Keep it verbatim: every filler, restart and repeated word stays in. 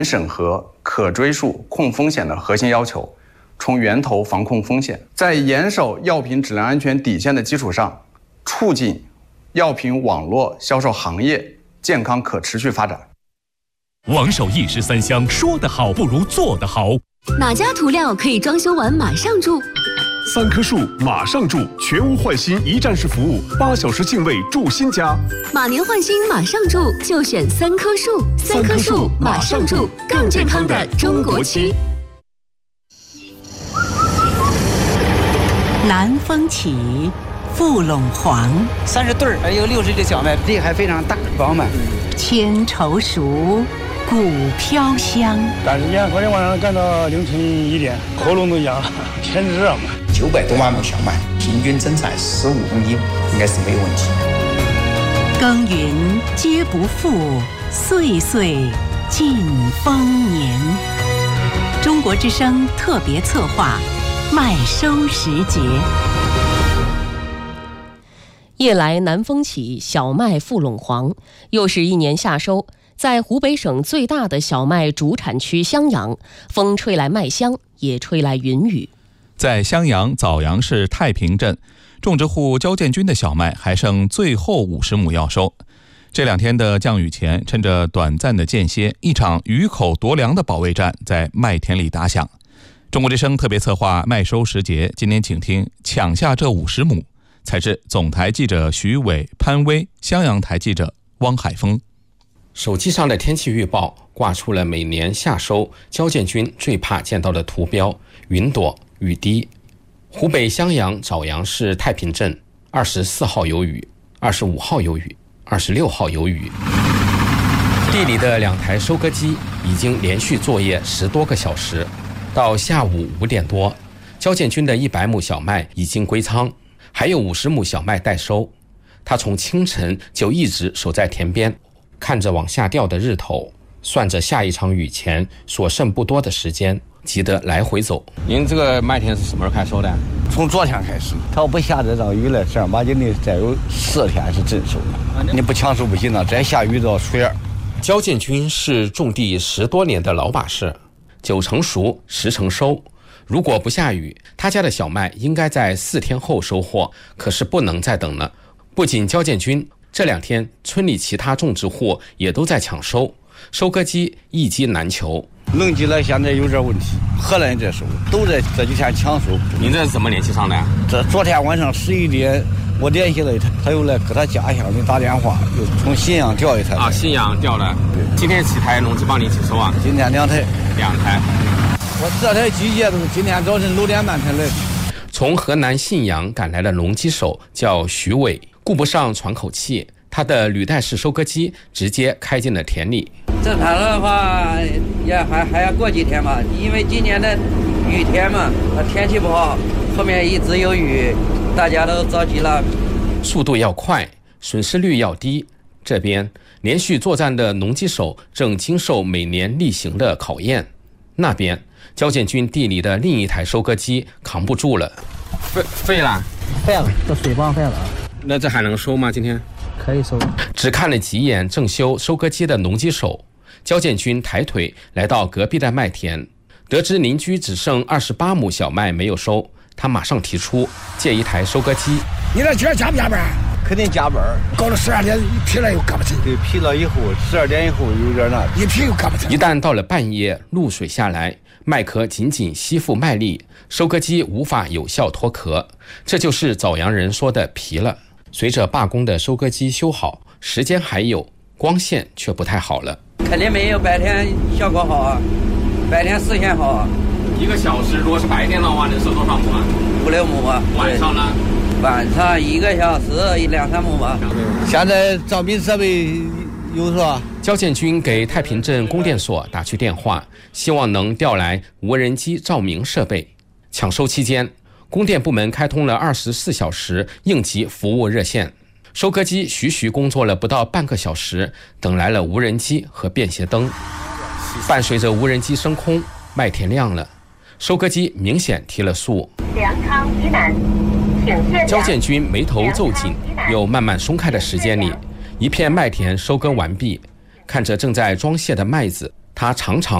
审核、可追溯、控风险的核心要求，从源头防控风险，在严守药品质量安全底线的基础上，促进药品网络销售行业健康可持续发展。 王守一石三香，说得好不如做得好。 哪家涂料可以装修完马上住？ 三棵树马上住，全屋换新一站式服务，八小时净位住新家。 马年换新马上住，就选三棵树。三棵树马上住，更健康的中国区。 南风起，富陇黄， 三十对儿，还有六十的小麦，粒还非常大饱满。 千愁熟，谷飘香。 但是呢，昨天晚上干到凌晨一点，喉咙都痒了，天热嘛。 九百多万亩小麦，平均增产十五公斤，应该是没有问题。 耕耘皆不负，岁岁尽丰年。中国之声特别策划，麦收时节。 夜来南风起，小麦富陇黄。又是一年夏收，在湖北省最大的小麦主产区襄阳，风吹来麦香，也吹来云雨。 在襄阳枣阳市太平镇，种植户焦建军的小麦还剩最后五十亩要收。这两天的降雨前，趁着短暂的间歇，一场雨口夺粮的保卫战在麦田里打响。中国之声特别策划麦收时节，今天请听抢下这五十亩，采自总台记者徐伟、潘威，襄阳台记者汪海峰。 手机上的天气预报挂出了每年夏收焦建军最怕见到的图标：云朵、雨滴。湖北襄阳枣阳市太平镇二十四号有雨，二十五号有雨，二十六号有雨。地里的两台收割机已经连续作业十多个小时，到下午五点多，焦建军的一百亩小麦已经归仓，还有五十亩小麦待收。他从清晨就一直守在田边，看着往下掉的日头，算着下一场雨前所剩不多的时间，急得来回走。 您这个麦田是什么时候开始收的？ 从昨天开始，它要不下这场雨了，正儿八经的再有四天是真收的。你不抢收不行了，再下雨都要水儿。 焦建军是种地十多年的老把式，九成熟，十成收。如果不下雨，他家的小麦应该在四天后收获，可是不能再等了。不仅焦建军，这两天村里其他种植户也都在抢收，收割机一机难求。 弄机了现在有点问题，荷兰这收都在这几天抢收。 您这是怎么联系上的呀？ 这昨天晚上十一点我联系了他，他又来给他家乡的打电话，又从信阳调一台。 啊，信阳调了。今天几台农机帮你一起收啊？ 今天两台。 两台。 我这台机械都是今天早晨六点半才来。 从河南信阳赶来的农机手叫徐伟，顾不上喘口气，他的履带式收割机直接开进了田里。 正常的话也还还要过几天嘛，因为今年的雨天嘛，天气不好，后面一直有雨，大家都着急了。 速度要快，损失率要低。这边连续作战的农机手正经受每年例行的考验。那边焦建军地里的另一台收割机扛不住了， 废废了， 废了，这水泵废了。 那这还能收吗？今天可以收。 只看了几眼正修收割机的农机手，焦建军抬腿来到隔壁的麦田，得知邻居只剩二十八亩小麦没有收，他马上提出借一台收割机。 你这今儿加不加班？ 肯定加班， 搞到十二点疲了又干不成。 对，疲了以后十二点以后有点那， 一疲又干不成。 一旦到了半夜，露水下来，麦壳紧紧吸附麦粒，收割机无法有效脱壳，这就是枣阳人说的疲了。随着罢工的收割机修好，时间还有，光线却不太好了。 肯定没有白天效果好啊，白天视线好啊。 一个小时如果是白天的话，能收多少亩啊？ 五六亩啊。 晚上呢？ 晚上一个小时两三亩吧。 现在照明设备有是吧？ 焦建军给太平镇供电所打去电话，希望能调来无人机照明设备。抢收期间，供电部门开通了二十四小时应急服务热线，收割机徐徐工作了不到半个小时，等来了无人机和便携灯。伴随着无人机升空，麦田亮了，收割机明显提了速。 粮仓以南， 焦建军眉头皱紧又慢慢松开的时间里，一片麦田收割完毕，看着正在装卸的麦子，他他常常